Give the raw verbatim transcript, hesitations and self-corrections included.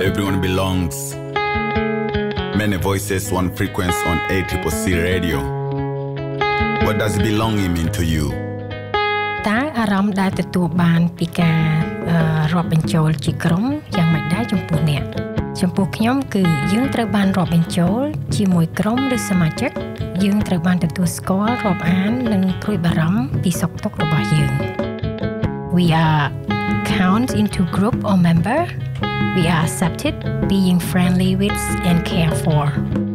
everyone belongs. Many voices, one frequency on A C C C radio. What does belonging mean to you? តើអារម្មណ៍ដែលទទួលបានពីការរាប់បញ្ចូលជាក្រុមយ៉ាងម៉េចដែរចំពោះអ្នកចំពោះខ្ញុំគឺយើងត្រូវបានរាប់បញ្ចូលជាមួយក្រុមឬសមាជិកយើងត្រូវបានទទួលស្គាល់រាប់អាននិងព្រួយបារម្ភពីសុខទុក្ខរបស់យើង We are count into group or member. We are accepted, being friendly with and care for.